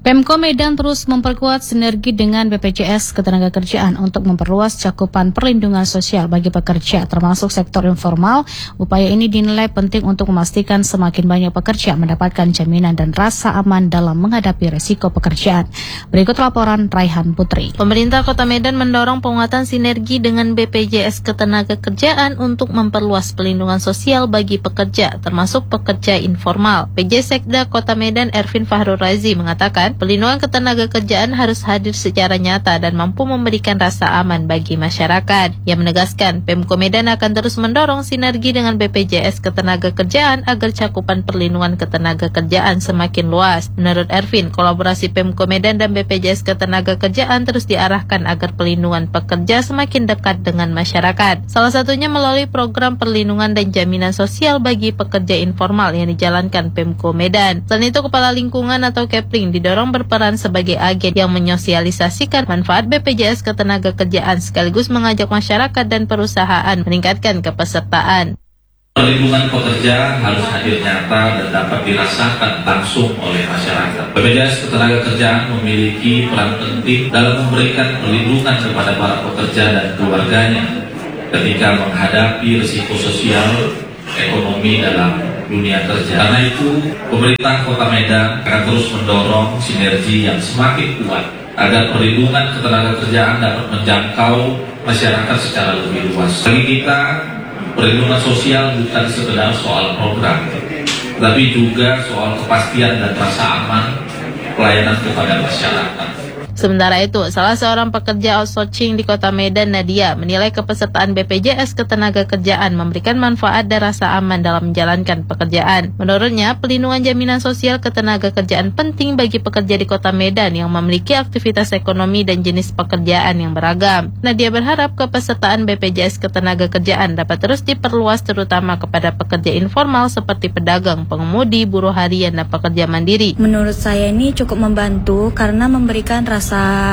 Pemko Medan terus memperkuat sinergi dengan BPJS Ketenagakerjaan untuk memperluas cakupan perlindungan sosial bagi pekerja, termasuk sektor informal. Upaya ini dinilai penting untuk memastikan semakin banyak pekerja mendapatkan jaminan dan rasa aman dalam menghadapi resiko pekerjaan. Berikut laporan Raihan Putri. Pemerintah Kota Medan mendorong penguatan sinergi dengan BPJS Ketenagakerjaan untuk memperluas perlindungan sosial bagi pekerja, termasuk pekerja informal. PJ Sekda Kota Medan Ervin Fahrul Razi mengatakan, perlindungan ketenagakerjaan harus hadir secara nyata dan mampu memberikan rasa aman bagi masyarakat. Ia menegaskan, Pemko Medan akan terus mendorong sinergi dengan BPJS Ketenagakerjaan agar cakupan perlindungan ketenagakerjaan semakin luas. Menurut Ervin, kolaborasi Pemko Medan dan BPJS Ketenagakerjaan terus diarahkan agar perlindungan pekerja semakin dekat dengan masyarakat. Salah satunya melalui program perlindungan dan jaminan sosial bagi pekerja informal yang dijalankan Pemko Medan. Selain itu, Kepala Lingkungan atau Kepling didorong berperan sebagai agen yang menyosialisasikan manfaat BPJS Ketenagakerjaan sekaligus mengajak masyarakat dan perusahaan meningkatkan kepesertaan. Perlindungan pekerja harus hadir nyata dan dapat dirasakan langsung oleh masyarakat. BPJS Ketenagakerjaan memiliki peran penting dalam memberikan perlindungan kepada para pekerja dan keluarganya ketika menghadapi risiko sosial, ekonomi dalam dunia kerja. Karena itu, pemerintah Kota Medan akan terus mendorong sinergi yang semakin kuat agar perlindungan ketenagakerjaan dapat menjangkau masyarakat secara lebih luas. Bagi kita, perlindungan sosial bukan sekedar soal program, tapi juga soal kepastian dan rasa aman pelayanan kepada masyarakat. Sementara itu, salah seorang pekerja outsourcing di Kota Medan, Nadia, menilai kepesertaan BPJS Ketenagakerjaan memberikan manfaat dan rasa aman dalam menjalankan pekerjaan. Menurutnya, pelindungan jaminan sosial ketenagakerjaan penting bagi pekerja di Kota Medan yang memiliki aktivitas ekonomi dan jenis pekerjaan yang beragam. Nadia berharap kepesertaan BPJS Ketenagakerjaan dapat terus diperluas terutama kepada pekerja informal seperti pedagang, pengemudi, buruh harian, dan pekerja mandiri. Menurut saya ini cukup membantu karena memberikan rasa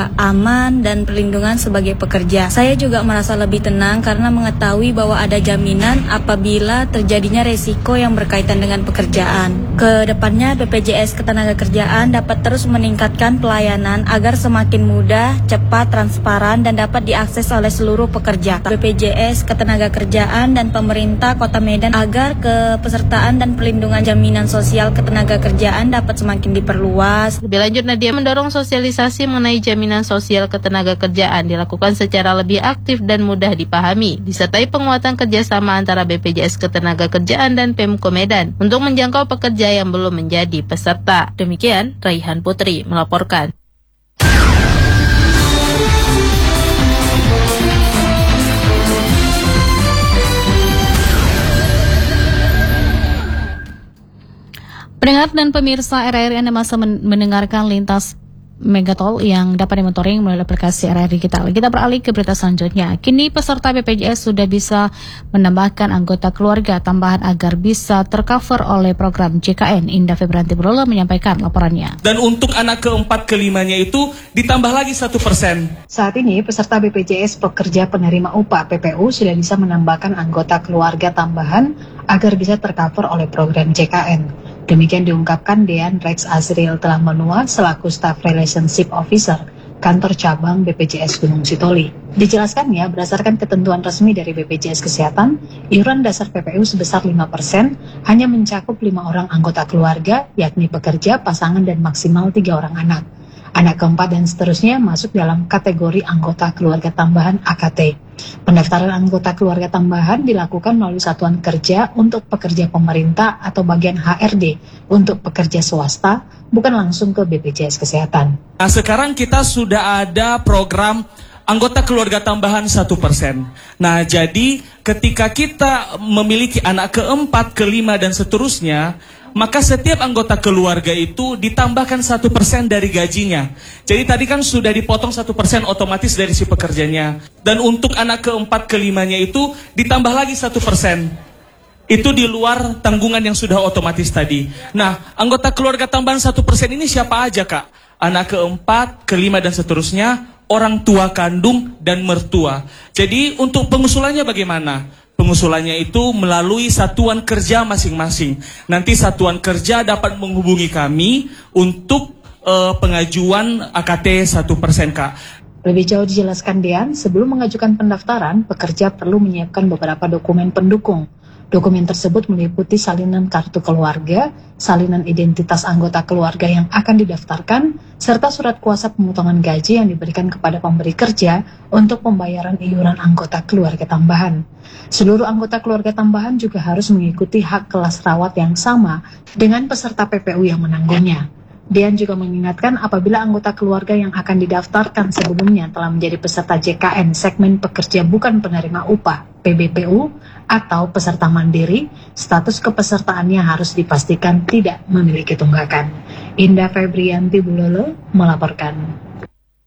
aman dan perlindungan sebagai pekerja. Saya juga merasa lebih tenang karena mengetahui bahwa ada jaminan apabila terjadinya resiko yang berkaitan dengan pekerjaan. Kedepannya BPJS Ketenagakerjaan dapat terus meningkatkan pelayanan agar semakin mudah, cepat, transparan, dan dapat diakses oleh seluruh pekerja. BPJS Ketenagakerjaan dan pemerintah Kota Medan agar kepesertaan dan perlindungan jaminan sosial ketenagakerjaan dapat semakin diperluas. Lebih lanjut, Nadia mendorong sosialisasi mengenai jaminan sosial ketenagakerjaan dilakukan secara lebih aktif dan mudah dipahami, disertai penguatan kerjasama antara BPJS Ketenagakerjaan dan Pemko Medan untuk menjangkau pekerja yang belum menjadi peserta. Demikian, Raihan Putri melaporkan. Pendengar dan pemirsa RRI, Anda masih mendengarkan Lintas Megatol yang dapat dimonitoring melalui aplikasi RRI Digital. Kita beralih ke berita selanjutnya. Kini peserta BPJS sudah bisa menambahkan anggota keluarga tambahan agar bisa tercover oleh program JKN. Indah Febranti Brola menyampaikan laporannya. Dan untuk anak keempat kelimanya itu ditambah lagi 1%. Saat ini peserta BPJS pekerja penerima upah PPU sudah bisa menambahkan anggota keluarga tambahan agar bisa tercover oleh program JKN. Demikian diungkapkan Dean Rex Azriel telah menua selaku Staff Relationship Officer kantor cabang BPJS Gunung Sitoli. Dijelaskannya, berdasarkan ketentuan resmi dari BPJS Kesehatan, iuran dasar PPU sebesar 5% hanya mencakup 5 orang anggota keluarga, yakni pekerja, pasangan, dan maksimal 3 orang anak. Anak keempat dan seterusnya masuk dalam kategori anggota keluarga tambahan AKT. Pendaftaran anggota keluarga tambahan dilakukan melalui satuan kerja untuk pekerja pemerintah atau bagian HRD untuk pekerja swasta, bukan langsung ke BPJS Kesehatan. Nah, sekarang kita sudah ada program anggota keluarga tambahan 1%. Nah, jadi ketika kita memiliki anak keempat, kelima, dan seterusnya, maka setiap anggota keluarga itu ditambahkan 1% dari gajinya. Jadi tadi kan sudah dipotong 1% otomatis dari si pekerjanya. Dan untuk anak keempat kelimanya itu ditambah lagi 1%. Itu di luar tanggungan yang sudah otomatis tadi. Nah, anggota keluarga tambahan 1% ini siapa aja, Kak? Anak keempat, kelima, dan seterusnya, orang tua kandung dan mertua. Jadi untuk pengusulannya bagaimana? Pengusulannya itu melalui satuan kerja masing-masing. Nanti satuan kerja dapat menghubungi kami untuk pengajuan AKT 1%, Kak. Lebih jauh dijelaskan Dean, sebelum mengajukan pendaftaran, pekerja perlu menyiapkan beberapa dokumen pendukung. Dokumen tersebut meliputi salinan kartu keluarga, salinan identitas anggota keluarga yang akan didaftarkan, serta surat kuasa pemotongan gaji yang diberikan kepada pemberi kerja untuk pembayaran iuran anggota keluarga tambahan. Seluruh anggota keluarga tambahan juga harus mengikuti hak kelas rawat yang sama dengan peserta PPU yang menanggungnya. Dean juga mengingatkan apabila anggota keluarga yang akan didaftarkan sebelumnya telah menjadi peserta JKN segmen pekerja bukan penerima upah PBPU atau peserta mandiri, status kepesertaannya harus dipastikan tidak memiliki tunggakan. Indah Febrianti Bulolo melaporkan.